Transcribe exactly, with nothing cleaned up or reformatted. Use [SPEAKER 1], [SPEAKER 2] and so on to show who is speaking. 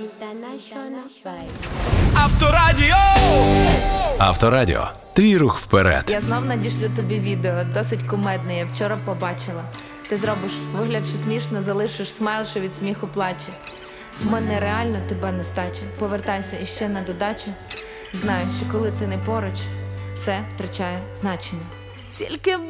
[SPEAKER 1] Авторадіо!
[SPEAKER 2] Авторадіо. Твій рух вперед.
[SPEAKER 3] Я знов надішлю тобі відео, досить кумедне, я вчора побачила. Ти зробиш вигляд, що смішно, залишиш смайл, що від сміху плаче. В мене реально тебе нестача. Повертайся іще на додачу. Знаю, що коли ти не поруч, все втрачає значення. Тільки